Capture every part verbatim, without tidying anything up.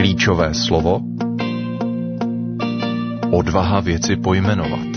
Klíčové slovo. Odvaha věci pojmenovat.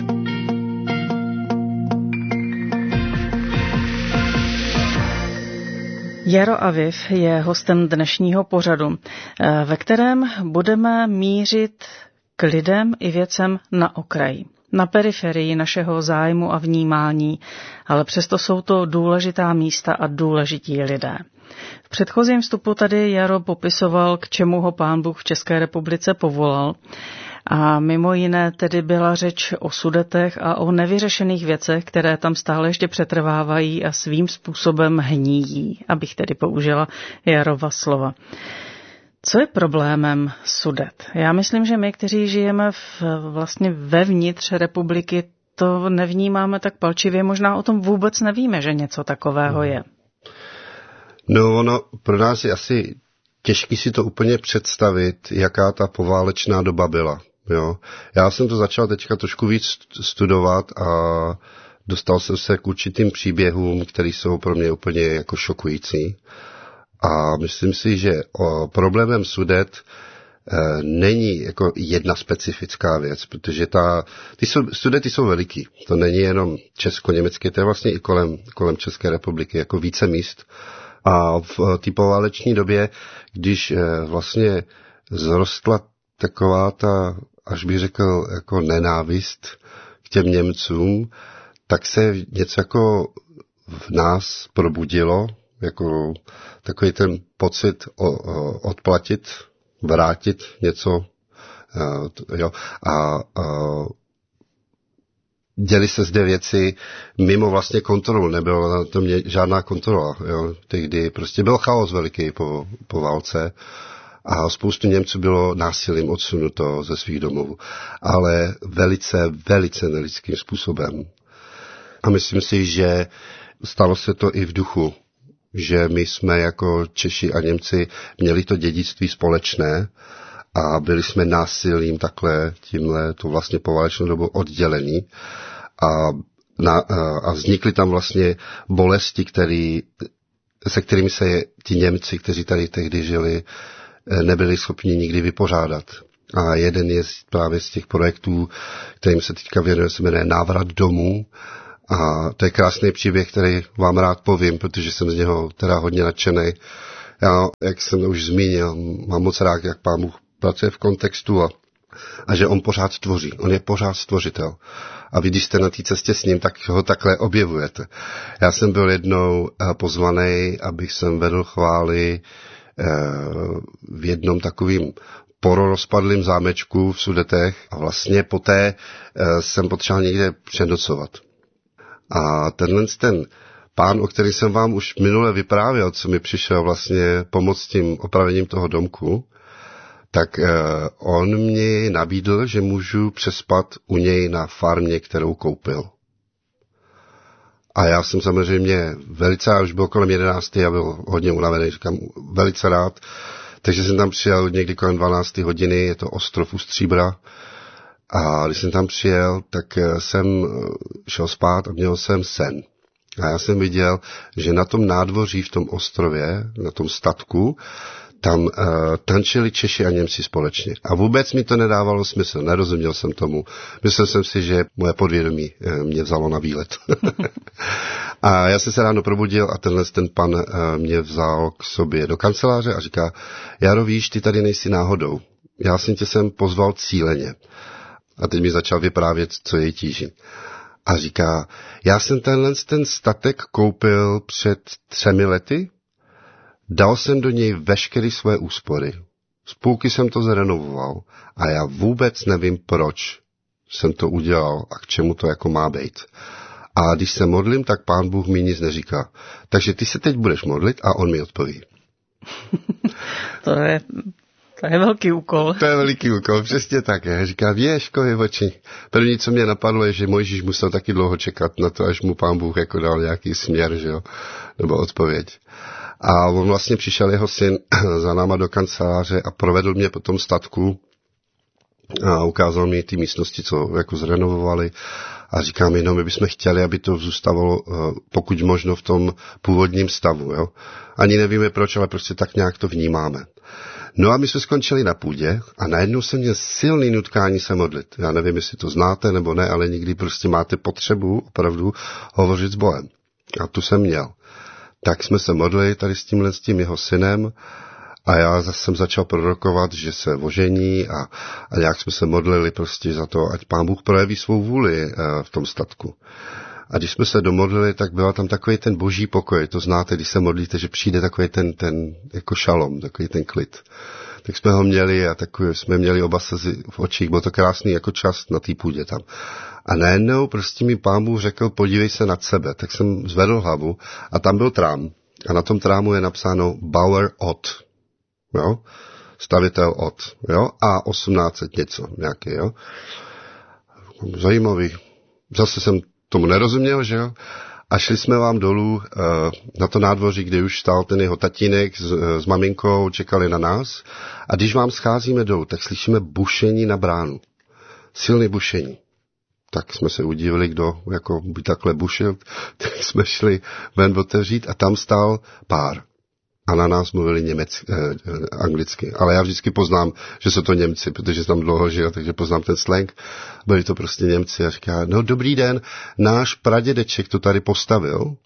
Jaro Aviv je hostem dnešního pořadu, ve kterém budeme mířit k lidem i věcem na okraji, na periferii našeho zájmu a vnímání, ale přesto jsou to důležitá místa a důležití lidé. V předchozím vstupu tady Jaro popisoval, k čemu ho Pán Bůh v České republice povolal. A mimo jiné tedy byla řeč o Sudetech a o nevyřešených věcech, které tam stále ještě přetrvávají a svým způsobem hníjí, abych tedy použila Jarova slova. Co je problémem Sudet? Já myslím, že my, kteří žijeme v, vlastně vevnitř republiky, to nevnímáme tak palčivě, možná o tom vůbec nevíme, že něco takového je. No, ono pro nás je asi těžký si to úplně představit, jaká ta poválečná doba byla. Jo. Já jsem to začal teďka trošku víc studovat a dostal jsem se k určitým příběhům, které jsou pro mě úplně jako šokující. A myslím si, že o problémem Sudet e, není jako jedna specifická věc, protože ta, ty jsou, Sudety jsou veliký. To není jenom česko-německé, to je vlastně i kolem, kolem České republiky, jako více míst. A v té pováleční době, když e, vlastně zrostla taková ta, až bych řekl, jako nenávist k těm Němcům, tak se něco jako v nás probudilo, jako takový ten pocit o, o, odplatit, vrátit něco, a, jo, a, a děli se zde věci mimo vlastně kontrolu, nebyla na tom žádná kontrola, jo, tehdy prostě byl chaos veliký po, po válce. A spoustu Němců bylo násilím odsunuto ze svých domovů, ale velice, velice nelidským způsobem. A myslím si, že stalo se to i v duchu, že my jsme jako Češi a Němci měli to dědictví společné a byli jsme násilím takhle, tímhle to vlastně poválečnou dobu oddělení a, na, a vznikly tam vlastně bolesti, který, se kterými se ti Němci, kteří tady tehdy žili, nebyli schopni nikdy vypořádat. A jeden je právě z těch projektů, kterým se teďka věnuje, se jmenuje Návrat domů. A to je krásný příběh, který vám rád povím, protože jsem z něho teda hodně nadšený. Já, jak jsem už zmínil, mám moc rád, jak Pán Bůh pracuje v kontextu a, a že on pořád tvoří. On je pořád stvořitel. A vy, když jste na té cestě s ním, tak ho takhle objevujete. Já jsem byl jednou pozvaný, abych jsem vedl chvály v jednom takovým pororozpadlým zámečku v Sudetech a vlastně poté jsem potřeboval někde přenocovat. A tenhle ten pán, o který jsem vám už minule vyprávěl, co mi přišel vlastně pomoct tím opravením toho domku, tak on mi nabídl, že můžu přespat u něj na farmě, kterou koupil. A já jsem samozřejmě velice, už byl kolem jedenácté, já byl hodně unavený, říkám, velice rád. Takže jsem tam přijel někdy kolem dvanácté hodiny, je to ostrov u Stříbra. A když jsem tam přijel, tak jsem šel spát a měl jsem sen. A já jsem viděl, že na tom nádvoří v tom ostrově, na tom statku, tam uh, tančili Češi a Němci společně. A vůbec mi to nedávalo smysl, nerozuměl jsem tomu. Myslel jsem si, že moje podvědomí uh, mě vzalo na výlet. A já jsem se ráno probudil a tenhle ten pan uh, mě vzal k sobě do kanceláře a říká, Jaro, víš, ty tady nejsi náhodou. Já jsem tě sem pozval cíleně. A teď mi začal vyprávět, co jej tíží. A říká, já jsem tenhle ten statek koupil před třemi lety, dal jsem do něj veškeré své úspory. Z půlky jsem to zrenovoval a já vůbec nevím, proč jsem to udělal a k čemu to jako má být. A když se modlím, tak Pán Bůh mi nic neříká. Takže ty se teď budeš modlit a on mi odpoví. To je, to je velký úkol. To je veliký úkol, přesně tak. Je. Říká, věško je oči. První, co mě napadlo, je, že Mojžíš musel taky dlouho čekat na to, až mu Pán Bůh jako dal nějaký směr, že jo, nebo odpověď. A on vlastně přišel jeho syn za náma do kanceláře a provedl mě po tom statku a ukázal mi ty místnosti, co jako zrenovovali. A říkám jenom, my bychom chtěli, aby to zůstávalo pokud možno v tom původním stavu. Jo? Ani nevíme proč, ale prostě tak nějak to vnímáme. No a my jsme skončili na půdě a najednou jsem měl silný nutkání se modlit. Já nevím, jestli to znáte nebo ne, ale někdy prostě máte potřebu opravdu hovořit s Bohem. A tu jsem měl. Tak jsme se modlili tady s tímhle s tím jeho synem a já zase jsem začal prorokovat, že se ožení a, a nějak jsme se modlili prostě za to, ať Pán Bůh projeví svou vůli uh, v tom statku. A když jsme se domodlili, tak byl tam takový ten boží pokoj. To znáte, když se modlíte, že přijde takový ten, ten jako šalom, takový ten klid. Tak jsme ho měli a takový jsme měli oba slzy v očích. Byl to krásný jako čas na té půdě tam. A najednou prostě mi Pán Bůh řekl, podívej se nad sebe. Tak jsem zvedl hlavu a tam byl trám. A na tom trámu je napsáno Bauer Ott. Jo? Stavitel Ott. Jo? A osmnáct set něco nějaký, jo? Zajímavý. Zase jsem tomu nerozuměl, že jo? A šli jsme vám dolů uh, na to nádvoří, kde už stál ten jeho tatínek s, s maminkou, čekali na nás. A když vám scházíme dolů, tak slyšíme bušení na bránu. Silné bušení. Tak jsme se udivili, kdo jako by takhle bušil. Tak jsme šli ven otevřít a tam stál pár. A na nás mluvili německy, eh, anglicky. Ale já vždycky poznám, že jsou to Němci, protože jsem tam dlouho žil, takže poznám ten slang. Byli to prostě Němci a říká, no dobrý den, náš pradědeček to tady postavil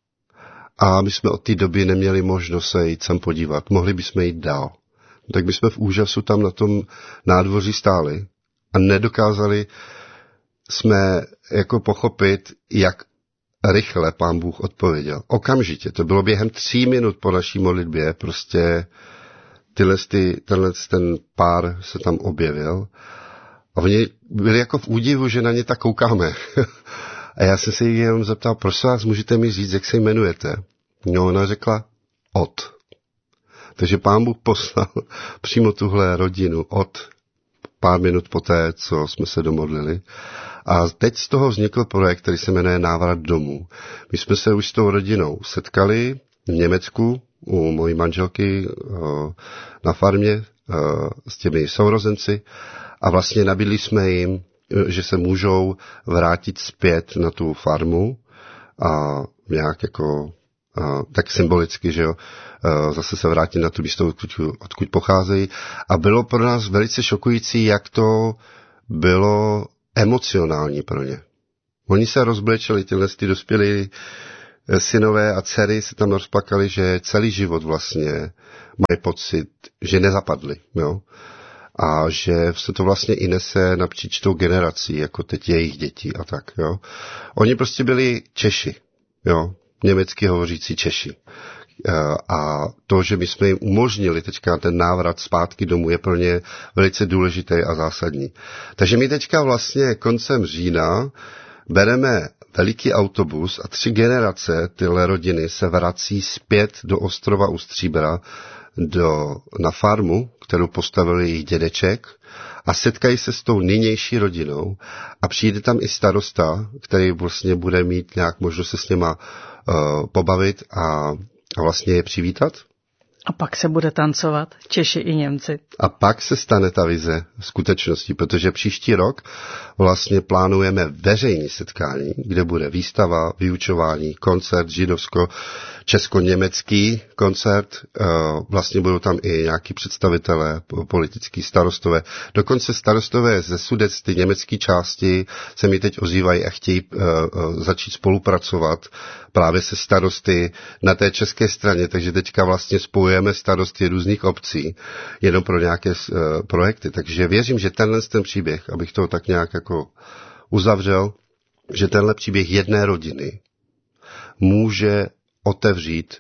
a my jsme od té doby neměli možnost se jít sem podívat. Mohli bychom jít dál. Tak my jsme v úžasu tam na tom nádvoří stáli a nedokázali jsme jako pochopit, jak rychle Pán Bůh odpověděl. Okamžitě. To bylo během tří minut po naší modlitbě. Prostě tyhle, ty, tenhle ten pár se tam objevil. A oni byli jako v údivu, že na ně tak koukáme. A já jsem se jí jenom zeptal, prosím vás, můžete mi říct, jak se jmenujete? No, ona řekla Ott. Takže Pán Bůh poslal přímo tuhle rodinu od pár minut poté, co jsme se domodlili. A teď z toho vznikl projekt, který se jmenuje Návrat domů. My jsme se už s tou rodinou setkali v Německu u mojí manželky na farmě s těmi sourozenci a vlastně nabídli jsme jim, že se můžou vrátit zpět na tu farmu a nějak jako a, tak symbolicky, že jo, a, zase se vrátit na tu místo, odkud, odkud pocházejí. A bylo pro nás velice šokující, jak to bylo emocionální pro ně. Oni se rozblečeli, tyhle ty dospělí synové a dcery se tam rozplakali, že celý život vlastně mají pocit, že nezapadli, jo. A že se to vlastně i nese napříč tou generací, jako teď jejich děti a tak, jo. Oni prostě byli Češi, jo, německy hovořící Češi. A to, že my jsme jim umožnili teďka ten návrat zpátky domů, je pro ně velice důležité a zásadní. Takže my teďka vlastně koncem října bereme veliký autobus a tři generace tyhle rodiny se vrací zpět do ostrova u Stříbra, do, na farmu, kterou postavil jejich dědeček a setkají se s tou nynější rodinou a přijde tam i starosta, který vlastně bude mít nějak možnost se s něma uh, pobavit a A vlastně je přivítat. A pak se bude tancovat Češi i Němci. A pak se stane ta vize skutečností, protože příští rok vlastně plánujeme veřejné setkání, kde bude výstava, vyučování, koncert židovsko-česko-německý koncert. Vlastně budou tam i nějaký představitelé, politický starostové. Dokonce starostové ze Sudets, ty německé části, se mi teď ozývají a chtějí začít spolupracovat právě se starosty na té české straně, takže teďka vlastně spojujeme starosty různých obcí jenom pro nějaké uh, projekty. Takže věřím, že tenhle ten příběh, abych to tak nějak jako uzavřel, že tenhle příběh jedné rodiny může otevřít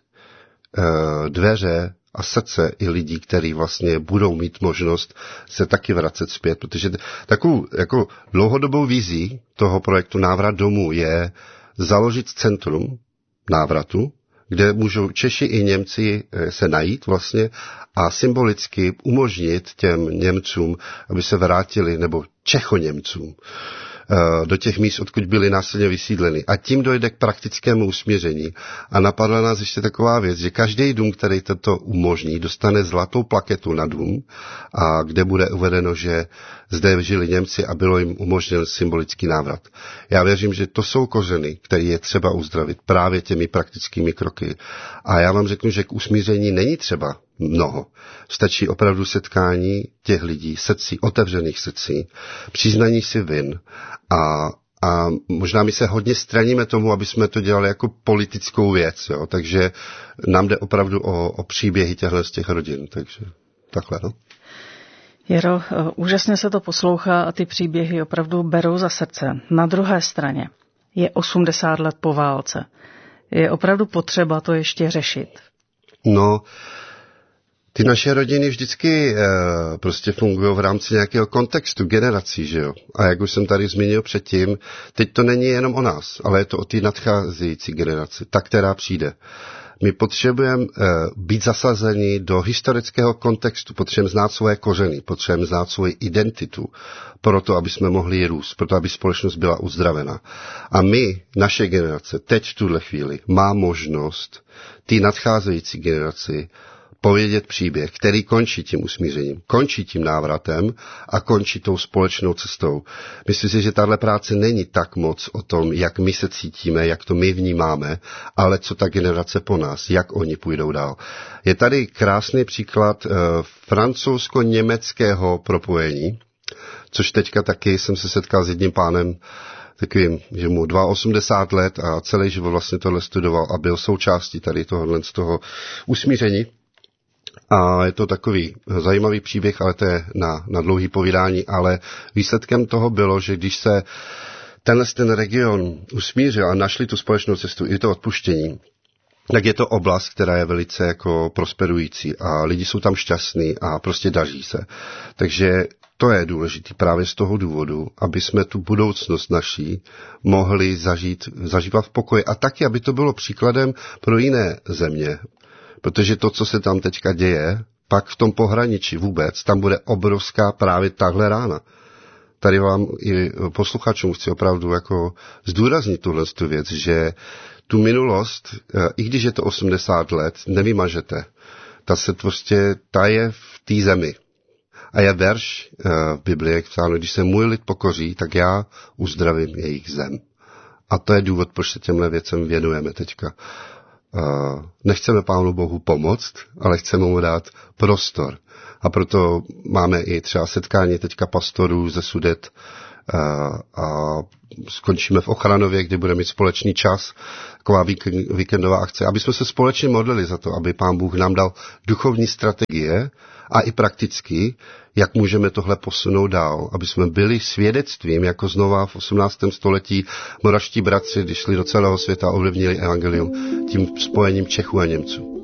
uh, dveře a srdce i lidí, kteří vlastně budou mít možnost se taky vracet zpět, protože takovou jako dlouhodobou vizí toho projektu Návrat domů je založit centrum návratu, kde můžou Češi i Němci se najít vlastně a symbolicky umožnit těm Němcům, aby se vrátili, nebo Čechoněmcům, do těch míst, odkud byli následně vysídleni. A tím dojde k praktickému usměření. A napadla nás ještě taková věc, že každý dům, který toto umožní, dostane zlatou plaketu na dům, a kde bude uvedeno, že zde žili Němci a bylo jim umožněn symbolický návrat. Já věřím, že to jsou kořeny, které je třeba uzdravit právě těmi praktickými kroky. A já vám řeknu, že k usmíření není třeba mnoho. Stačí opravdu setkání těch lidí, srdcí, otevřených srdcí, přiznaní si vin a A možná my se hodně straníme tomu, aby jsme to dělali jako politickou věc, jo? Takže nám jde opravdu o, o příběhy těchto z těch rodin, takže takhle, no. Jero, úžasně se to poslouchá a ty příběhy opravdu berou za srdce. Na druhé straně je osmdesát let po válce. Je opravdu potřeba to ještě řešit? No, ty naše rodiny vždycky e, prostě fungují v rámci nějakého kontextu, generací, že jo. A jak už jsem tady zmínil předtím, teď to není jenom o nás, ale je to o té nadcházející generaci, ta, která přijde. My potřebujeme e, být zasazeni do historického kontextu, potřebujeme znát svoje kořeny, potřebujeme znát svoji identitu, proto, aby jsme mohli růst, proto, aby společnost byla uzdravená. A my, naše generace, teď v tuhle chvíli, má možnost té nadcházející generaci povědět příběh, který končí tím usmířením, končí tím návratem a končí tou společnou cestou. Myslím si, že tahle práce není tak moc o tom, jak my se cítíme, jak to my vnímáme, ale co ta generace po nás, jak oni půjdou dál. Je tady krásný příklad uh, francouzsko-německého propojení, což teďka taky jsem se setkal s jedním pánem, takovým, že mu osmdesát dva let a celý život vlastně tohle studoval a byl součástí tady tohohle z toho usmíření. A je to takový zajímavý příběh, ale to je na, na dlouhý povídání, ale výsledkem toho bylo, že když se tenhle ten region usmířil a našli tu společnou cestu i to odpuštění, tak je to oblast, která je velice jako prosperující a lidi jsou tam šťastní a prostě daří se. Takže to je důležité právě z toho důvodu, aby jsme tu budoucnost naší mohli zažít, zažívat v pokoji a taky, aby to bylo příkladem pro jiné země. Protože to, co se tam teďka děje, pak v tom pohraničí vůbec, tam bude obrovská právě tahle rána. Tady vám i posluchačům chci opravdu jako zdůraznit tuhle věc, že tu minulost, i když je to osmdesát let, nevymažete. Ta se prostě, ta je v té zemi. A je verš v Biblii, jak psáno, když se můj lid pokoří, tak já uzdravím jejich zem. A to je důvod, proč se těmhle věcem věnujeme teďka. Uh, nechceme Pánu Bohu pomoct, ale chceme mu dát prostor. A proto máme i třeba setkání teďka pastorů ze Sudet uh, a skončíme v Ochranově, kde budeme mít společný čas, taková víkend, víkendová akce, aby jsme se společně modlili za to, aby Pán Bůh nám dal duchovní strategie a i prakticky, jak můžeme tohle posunout dál, aby jsme byli svědectvím, jako znova v osmnáctém století moravští bratři, když šli do celého světa, ovlivnili evangelium tím spojením Čechů a Němců.